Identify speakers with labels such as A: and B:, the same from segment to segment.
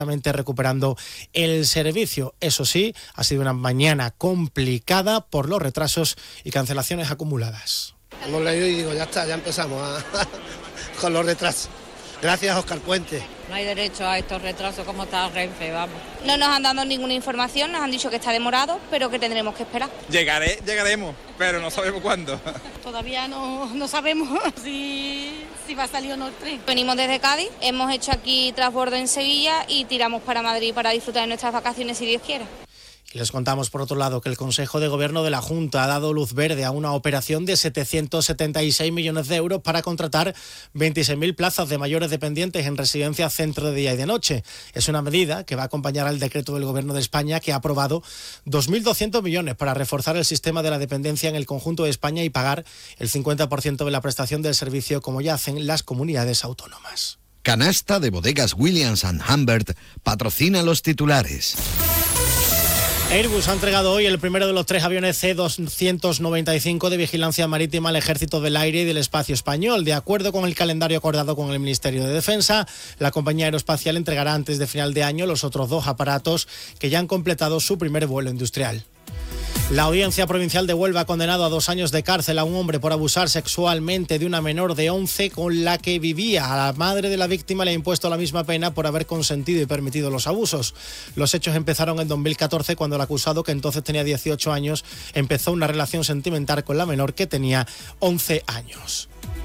A: recuperando el servicio. Eso sí, ha sido una mañana complicada por los retrasos y cancelaciones acumuladas.
B: Hemos leído y digo, ya está, ya empezamos con los retrasos. Gracias, Óscar Puente.
C: No hay derecho a estos retrasos como está Renfe, vamos.
D: No nos han dado ninguna información, nos han dicho que está demorado, pero que tendremos que esperar.
E: Llegaremos, pero no sabemos cuándo.
F: Todavía no sabemos si va a salir o no el tren.
D: Venimos desde Cádiz, hemos hecho aquí transbordo en Sevilla y tiramos para Madrid para disfrutar de nuestras vacaciones si Dios quiere.
A: Y les contamos, por otro lado, que el Consejo de Gobierno de la Junta ha dado luz verde a una operación de 776 millones de euros para contratar 26.000 plazas de mayores dependientes en residencias centro de día y de noche. Es una medida que va a acompañar al decreto del Gobierno de España, que ha aprobado 2.200 millones para reforzar el sistema de la dependencia en el conjunto de España y pagar el 50% de la prestación del servicio, como ya hacen las comunidades autónomas.
G: Canasta de Bodegas Williams & Humbert patrocina los titulares.
A: Airbus ha entregado hoy el primero de los 3 aviones C-295 de vigilancia marítima al Ejército del Aire y del Espacio Español. De acuerdo con el calendario acordado con el Ministerio de Defensa, la compañía aeroespacial entregará antes de final de año los otros 2 aparatos que ya han completado su primer vuelo industrial. La Audiencia Provincial de Huelva ha condenado a 2 años de cárcel a un hombre por abusar sexualmente de una menor de 11 con la que vivía. A la madre de la víctima le ha impuesto la misma pena por haber consentido y permitido los abusos. Los hechos empezaron en 2014 cuando el acusado, que entonces tenía 18 años, empezó una relación sentimental con la menor, que tenía 11 años.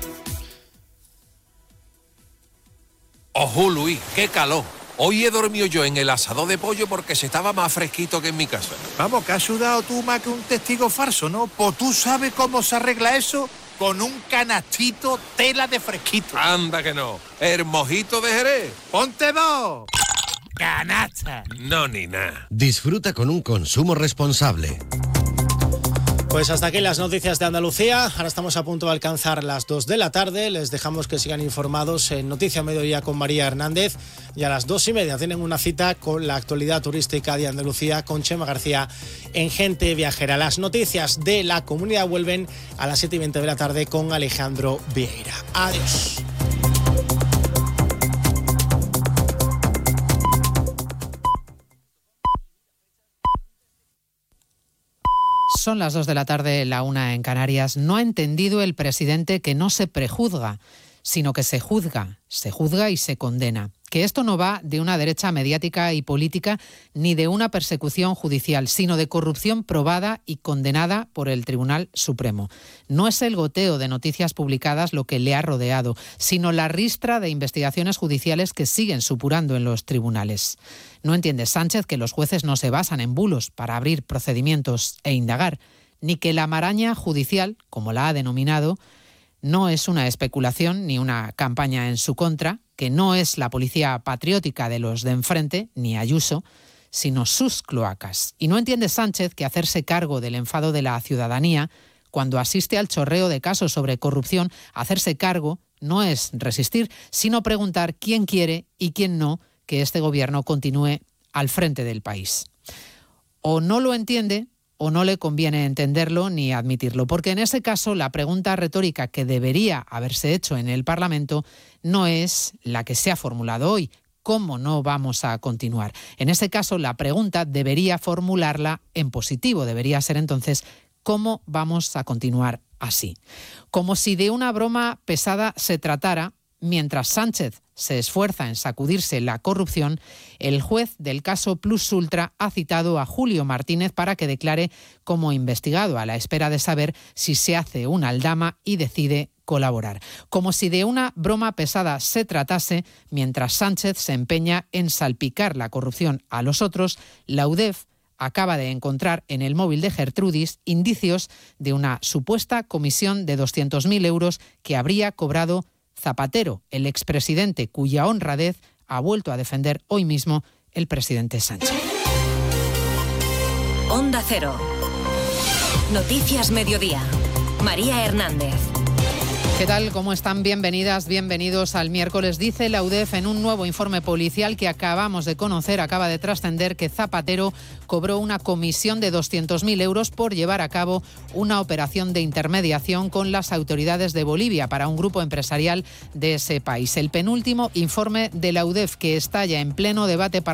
H: ¡Ojo, Luis! ¡Qué calor! Hoy he dormido yo en el asador de pollo porque se estaba más fresquito que en mi casa.
I: Vamos, que has sudado tú más que un testigo falso, ¿no? Pues tú sabes cómo se arregla eso con un canastito tela de fresquito.
H: Anda que no. El mojito de Jerez.
I: ¡Ponte 2! ¡Canasta!
H: No, ni nada.
G: Disfruta con un consumo responsable.
A: Pues hasta aquí las noticias de Andalucía. Ahora estamos a punto de alcanzar las 2 de la tarde. Les dejamos que sigan informados en Noticia Mediodía con María Hernández. Y a las 2:30 tienen una cita con la actualidad turística de Andalucía con Chema García en Gente Viajera. Las noticias de la comunidad vuelven a las 7:20 de la tarde con Alejandro Vieira. Adiós.
J: Son las 2 de la tarde, la 1 en Canarias. No ha entendido el presidente que no se prejuzga, sino que se juzga y se condena. Que esto no va de una derecha mediática y política ni de una persecución judicial, sino de corrupción probada y condenada por el Tribunal Supremo. No es el goteo de noticias publicadas lo que le ha rodeado, sino la ristra de investigaciones judiciales que siguen supurando en los tribunales. No entiende Sánchez que los jueces no se basan en bulos para abrir procedimientos e indagar, ni que la maraña judicial, como la ha denominado, no es una especulación ni una campaña en su contra, que no es la policía patriótica de los de enfrente, ni Ayuso, sino sus cloacas. Y no entiende Sánchez que hacerse cargo del enfado de la ciudadanía, cuando asiste al chorreo de casos sobre corrupción, hacerse cargo no es resistir, sino preguntar quién quiere y quién no que este gobierno continúe al frente del país. O no lo entiende, o no le conviene entenderlo ni admitirlo, porque en ese caso la pregunta retórica que debería haberse hecho en el Parlamento no es la que se ha formulado hoy. ¿Cómo no vamos a continuar? En ese caso la pregunta debería formularla en positivo, debería ser entonces ¿cómo vamos a continuar así? Como si de una broma pesada se tratara. Mientras Sánchez se esfuerza en sacudirse la corrupción, el juez del caso Plus Ultra ha citado a Julio Martínez para que declare como investigado, a la espera de saber si se hace una aldama y decide colaborar. Como si de una broma pesada se tratase, mientras Sánchez se empeña en salpicar la corrupción a los otros, la UDEF acaba de encontrar en el móvil de Gertrudis indicios de una supuesta comisión de 200.000 euros que habría cobrado Zapatero, el expresidente cuya honradez ha vuelto a defender hoy mismo el presidente Sánchez.
K: Onda Cero. Noticias Mediodía. María Hernández.
J: ¿Qué tal? ¿Cómo están? Bienvenidas, bienvenidos al miércoles. Dice la UDEF en un nuevo informe policial que acabamos de conocer, acaba de trascender, que Zapatero cobró una comisión de 200.000 euros por llevar a cabo una operación de intermediación con las autoridades de Bolivia para un grupo empresarial de ese país. El penúltimo informe de la UDEF, que está ya en pleno debate parlamentario